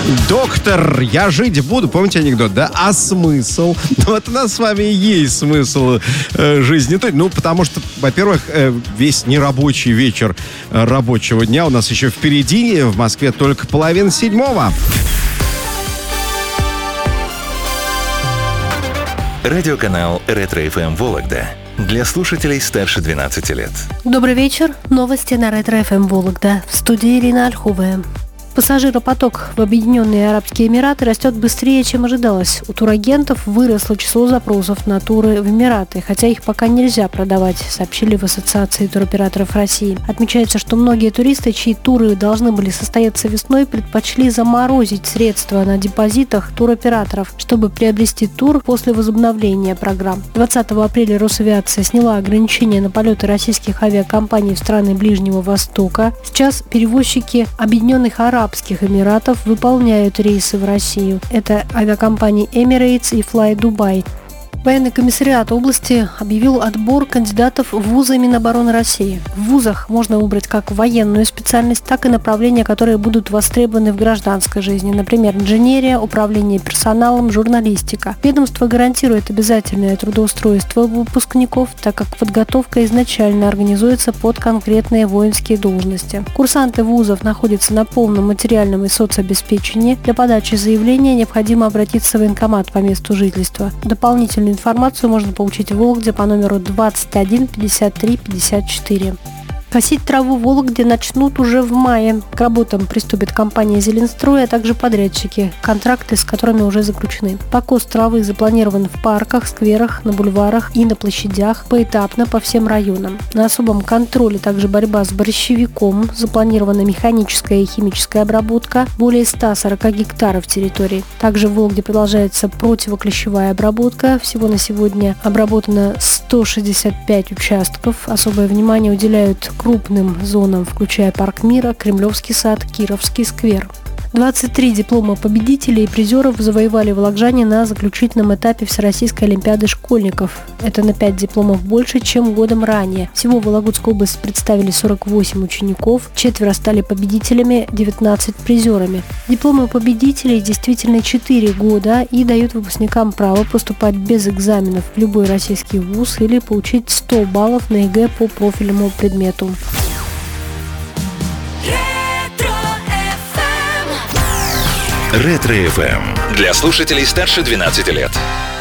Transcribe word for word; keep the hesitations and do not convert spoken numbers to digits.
Доктор, я жить буду. Помните анекдот, да? А смысл? Ну, вот у нас с вами и есть смысл э, жизни. Ну, потому что, во-первых, э, весь нерабочий вечер э, рабочего дня у нас еще впереди. В Москве только половина седьмого. Радиоканал «Ретро-эф эм» Вологда. Для слушателей старше двенадцати лет. Добрый вечер. Новости на Ретро-эф эм Вологда. В студии Ирина Ольховая. Пассажиропоток в Объединенные Арабские Эмираты растет быстрее, чем ожидалось. У турагентов выросло число запросов на туры в Эмираты, хотя их пока нельзя продавать, сообщили в Ассоциации туроператоров России. Отмечается, что многие туристы, чьи туры должны были состояться весной, предпочли заморозить средства на депозитах туроператоров, чтобы приобрести тур после возобновления программ. двадцатого апреля Росавиация сняла ограничения на полеты российских авиакомпаний в страны Ближнего Востока. Сейчас перевозчики Объединенных Арабских Арабских Эмиратов выполняют рейсы в Россию. Это авиакомпании Emirates и Fly Dubai. Военный комиссариат области объявил отбор кандидатов в вузы Минобороны России. В вузах можно выбрать как военную специальность, так и направления, которые будут востребованы в гражданской жизни. Например, инженерия, управление персоналом, журналистика. Ведомство гарантирует обязательное трудоустройство выпускников, так как подготовка изначально организуется под конкретные воинские должности. Курсанты вузов находятся на полном материальном и соцобеспечении. Для подачи заявления необходимо обратиться в военкомат по месту жительства. Дополнительную информацию можно получить в Вологде по номеру двадцать один пятьдесят три пятьдесят четыре. Косить траву в Вологде начнут уже в мае. К работам приступит компания «Зеленстрой», а также подрядчики, контракты с которыми уже заключены. Покос травы запланирован в парках, скверах, на бульварах и на площадях, поэтапно по всем районам. На особом контроле также борьба с борщевиком, запланирована механическая и химическая обработка более ста сорока гектаров территории. Также в Вологде продолжается противоклещевая обработка. Всего на сегодня обработано сто шестьдесят пять участков. Особое внимание уделяют крупным зонам, включая Парк Мира, Кремлевский сад, Кировский сквер. двадцать три диплома победителей и призеров завоевали волокжане на заключительном этапе Всероссийской олимпиады школьников. Это на пять дипломов больше, чем годом ранее. Всего в Вологодскую область представили сорок восемь учеников, четверо стали победителями, девятнадцать призерами. Дипломы победителей действительно четыре года и дают выпускникам право поступать без экзаменов в любой российский вуз или получить сто баллов на ЕГЭ по профильному предмету. Ретро-эф эм для слушателей старше двенадцати лет.